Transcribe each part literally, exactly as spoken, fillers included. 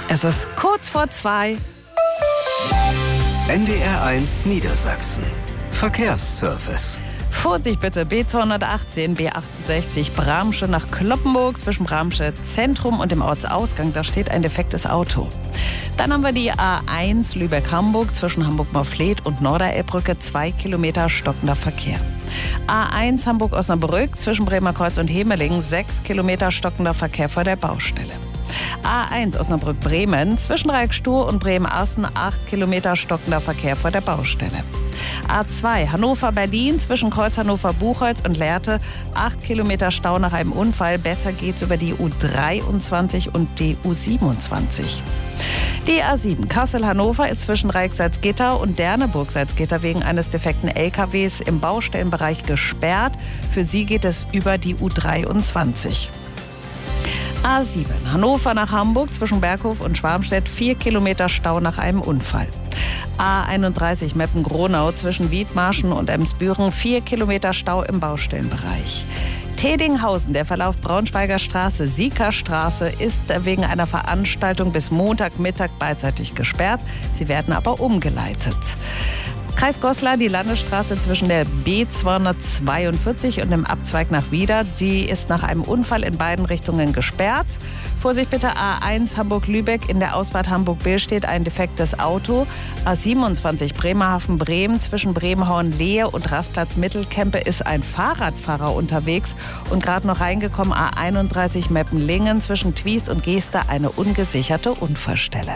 Es ist kurz vor zwei. N D R eins Niedersachsen. Verkehrsservice. Vorsicht bitte, B zweihundertachtzehn, B achtundsechzig, Bramsche nach Cloppenburg zwischen Bramsche Zentrum und dem Ortsausgang. Da steht ein defektes Auto. Dann haben wir die A eins Lübeck-Hamburg zwischen Hamburg-Morfleet und Norderelbbrücke, zwei Kilometer stockender Verkehr. A eins Hamburg-Osnabrück zwischen Bremerkreuz und Hemeling, sechs Kilometer stockender Verkehr vor der Baustelle. A eins Osnabrück-Bremen zwischen Reikstuhr und Bremen-Assen, acht Kilometer stockender Verkehr vor der Baustelle. A zwei Hannover-Berlin zwischen Kreuz Hannover-Buchholz und Lehrte, acht Kilometer Stau nach einem Unfall. Besser geht's über die U dreiundzwanzig und die U siebenundzwanzig. Die A sieben Kassel-Hannover ist zwischen Reik-Salzgitter und Derneburg-Salzgitter wegen eines defekten L K Ws im Baustellenbereich gesperrt. Für sie geht es über die U dreiundzwanzig. A sieben Hannover nach Hamburg zwischen Berghof und Schwarmstedt, vier Kilometer Stau nach einem Unfall. A einunddreißig Meppen-Gronau zwischen Wiedmarschen und Emsbüren, vier Kilometer Stau im Baustellenbereich. Tedinghausen, der Verlauf Braunschweiger Straße, Siekerstraße, ist wegen einer Veranstaltung bis Montagmittag beidseitig gesperrt. Sie werden aber umgeleitet. Kreis Goslar, die Landesstraße zwischen der B zweihundertzweiundvierzig und dem Abzweig nach Wieder, die ist nach einem Unfall in beiden Richtungen gesperrt. Vorsicht bitte, A eins Hamburg-Lübeck, in der Ausfahrt Hamburg-Bill steht ein defektes Auto. A siebenundzwanzig Bremerhaven-Bremen zwischen Bremerhaven-Lehe und Rastplatz Mittelkempe ist ein Fahrradfahrer unterwegs und gerade noch reingekommen. A einunddreißig Meppen-Lingen zwischen Twiest und Geester, eine ungesicherte Unfallstelle.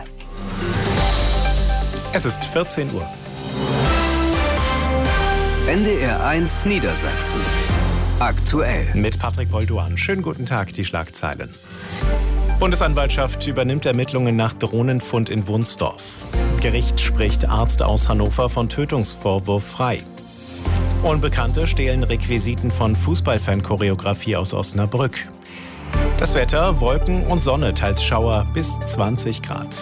Es ist vierzehn Uhr. N D R eins Niedersachsen. Aktuell. Mit Patrick Bolduan. Schönen guten Tag, die Schlagzeilen. Bundesanwaltschaft übernimmt Ermittlungen nach Drohnenfund in Wunsdorf. Gericht spricht Arzt aus Hannover von Tötungsvorwurf frei. Unbekannte stehlen Requisiten von Fußballfan-Choreografie aus Osnabrück. Das Wetter, Wolken und Sonne, teils Schauer bis zwanzig Grad.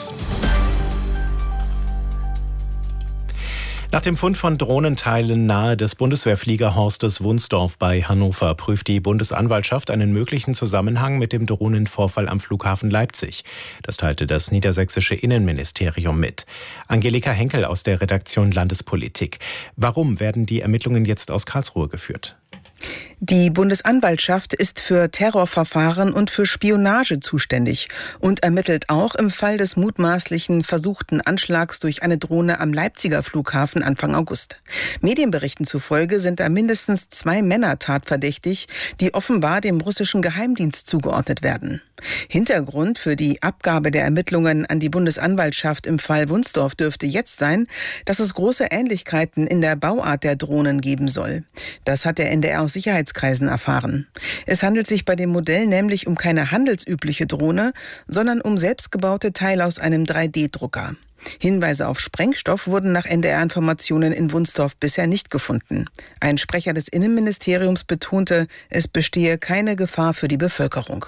Nach dem Fund von Drohnenteilen nahe des Bundeswehrfliegerhorstes Wunsdorf bei Hannover prüft die Bundesanwaltschaft einen möglichen Zusammenhang mit dem Drohnenvorfall am Flughafen Leipzig. Das teilte das niedersächsische Innenministerium mit. Angelika Henkel aus der Redaktion Landespolitik. Warum werden die Ermittlungen jetzt aus Karlsruhe geführt? Die Bundesanwaltschaft ist für Terrorverfahren und für Spionage zuständig und ermittelt auch im Fall des mutmaßlichen versuchten Anschlags durch eine Drohne am Leipziger Flughafen Anfang August. Medienberichten zufolge sind da mindestens zwei Männer tatverdächtig, die offenbar dem russischen Geheimdienst zugeordnet werden. Hintergrund für die Abgabe der Ermittlungen an die Bundesanwaltschaft im Fall Wunsdorf dürfte jetzt sein, dass es große Ähnlichkeiten in der Bauart der Drohnen geben soll. Das hat der N D R aus Sicherheitskreisen erfahren. Es handelt sich bei dem Modell nämlich um keine handelsübliche Drohne, sondern um selbstgebaute Teile aus einem drei D Drucker. Hinweise auf Sprengstoff wurden nach N D R-Informationen in Wunsdorf bisher nicht gefunden. Ein Sprecher des Innenministeriums betonte, es bestehe keine Gefahr für die Bevölkerung.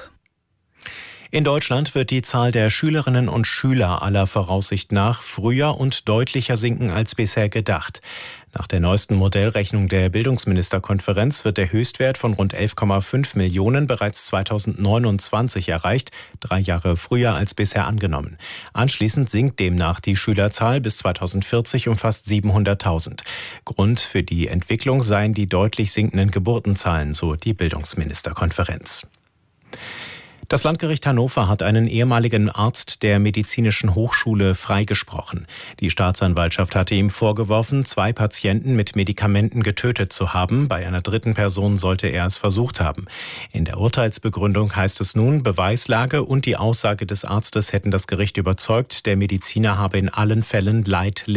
In Deutschland wird die Zahl der Schülerinnen und Schüler aller Voraussicht nach früher und deutlicher sinken als bisher gedacht. Nach der neuesten Modellrechnung der Bildungsministerkonferenz wird der Höchstwert von rund elf Komma fünf Millionen bereits zweitausendneunundzwanzig erreicht, drei Jahre früher als bisher angenommen. Anschließend sinkt demnach die Schülerzahl bis zweitausendvierzig um fast siebenhunderttausend. Grund für die Entwicklung seien die deutlich sinkenden Geburtenzahlen, so die Bildungsministerkonferenz. Das Landgericht Hannover hat einen ehemaligen Arzt der Medizinischen Hochschule freigesprochen. Die Staatsanwaltschaft hatte ihm vorgeworfen, zwei Patienten mit Medikamenten getötet zu haben. Bei einer dritten Person sollte er es versucht haben. In der Urteilsbegründung heißt es nun, Beweislage und die Aussage des Arztes hätten das Gericht überzeugt, der Mediziner habe in allen Fällen Leid